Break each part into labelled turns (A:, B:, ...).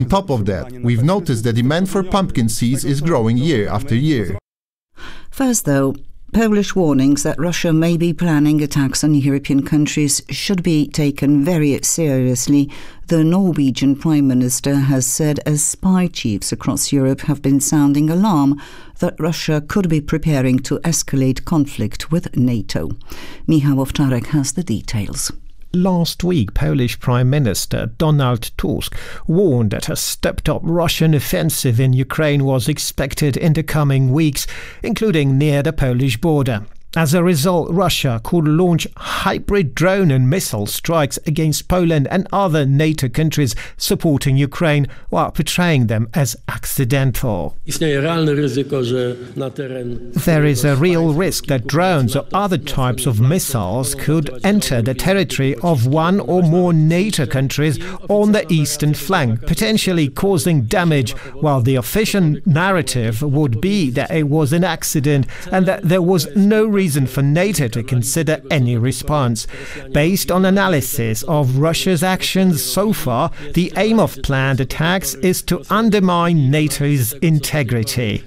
A: On top of that, we've noticed the demand for pumpkin seeds is growing year after year.
B: First, though, Polish warnings that Russia may be planning attacks on European countries should be taken very seriously. The Norwegian Prime Minister has said as spy chiefs across Europe have been sounding alarm that Russia could be preparing to escalate conflict with NATO. Michał Owczarek has the details.
C: Last week, Polish Prime Minister Donald Tusk warned that a stepped-up Russian offensive in Ukraine was expected in the coming weeks, including near the Polish border. As a result, Russia could launch hybrid drone and missile strikes against Poland and other NATO countries supporting Ukraine while portraying them as accidental. There is a real risk that drones or other types of missiles could enter the territory of one or more NATO countries on the eastern flank, potentially causing damage, while the official narrative would be that it was an accident and that there was no reason for NATO to consider any response. Based on analysis of Russia's actions so far, the aim of planned attacks is to undermine NATO's integrity.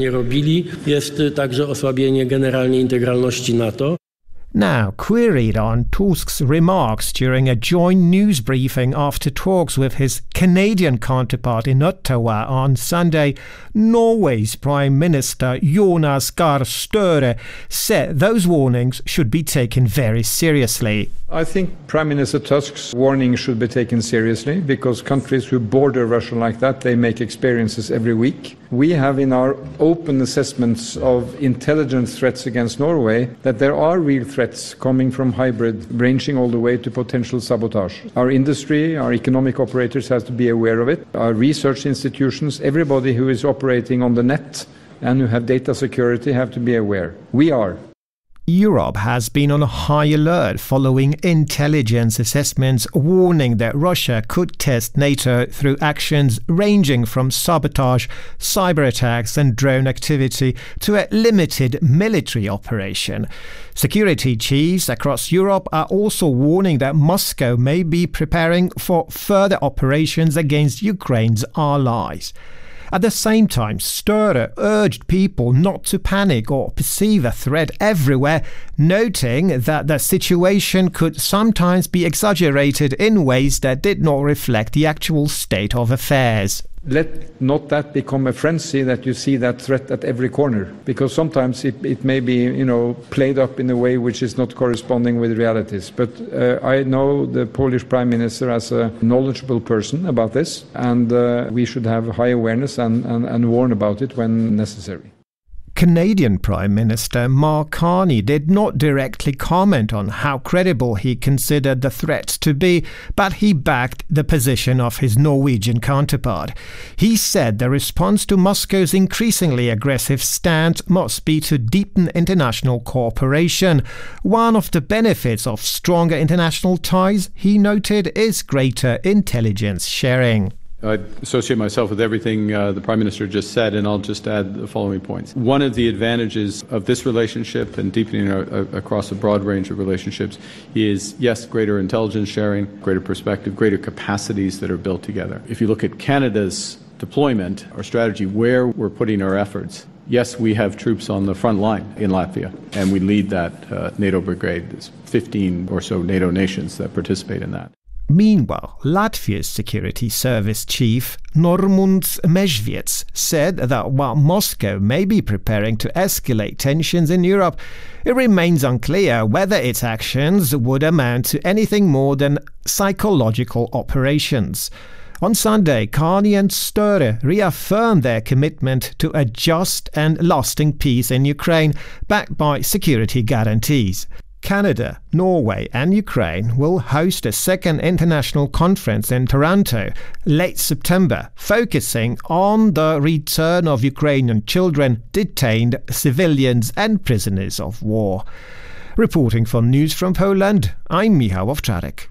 C: Now, queried on Tusk's remarks during a joint news briefing after talks with his Canadian counterpart in Ottawa on Sunday, Norway's Prime Minister Jonas Gahr Støre said those warnings should be taken very seriously.
D: I think Prime Minister Tusk's warning should be taken seriously because countries who border Russia like that, they make experiences every week. We have in our open assessments of intelligence threats against Norway that there are real threats coming from hybrid, ranging all the way to potential sabotage. Our industry, our economic operators have to be aware of it. Our research institutions, everybody who is operating on the net and who have data security have to be aware. We are.
C: Europe has been on a high alert following intelligence assessments warning that Russia could test NATO through actions ranging from sabotage, cyber attacks and drone activity to a limited military operation. Security chiefs across Europe are also warning that Moscow may be preparing for further operations against Ukraine's allies. At the same time, Støre urged people not to panic or perceive a threat everywhere, noting that the situation could sometimes be exaggerated in ways that did not reflect the actual state of affairs.
D: Let not that become a frenzy that you see that threat at every corner, because sometimes it may be, played up in a way which is not corresponding with realities. But I know the Polish Prime Minister as a knowledgeable person about this, and we should have high awareness and warn about it when necessary.
C: Canadian Prime Minister Mark Carney did not directly comment on how credible he considered the threats to be, but he backed the position of his Norwegian counterpart. He said the response to Moscow's increasingly aggressive stance must be to deepen international cooperation. One of the benefits of stronger international ties, he noted, is greater intelligence sharing.
E: I associate myself with everything the Prime Minister just said, and I'll just add the following points. One of the advantages of this relationship and deepening across a broad range of relationships is, yes, greater intelligence sharing, greater perspective, greater capacities that are built together. If you look at Canada's deployment, our strategy, where we're putting our efforts, yes, we have troops on the front line in Latvia, and we lead that NATO brigade. There's 15 or so NATO nations that participate in that.
C: Meanwhile, Latvia's security service chief Normunds Mežviets said that while Moscow may be preparing to escalate tensions in Europe, it remains unclear whether its actions would amount to anything more than psychological operations. On Sunday, Carney and Støre reaffirmed their commitment to a just and lasting peace in Ukraine, backed by security guarantees. Canada, Norway and Ukraine will host a second international conference in Toronto late September, focusing on the return of Ukrainian children, detained civilians and prisoners of war. Reporting for News from Poland, I'm Michał Owczarek.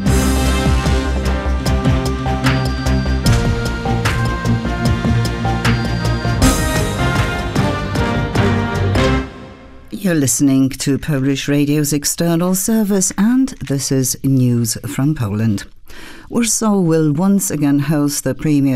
B: You're listening to Polish Radio's External Service, and this is News from Poland. Warsaw will once again host the Premier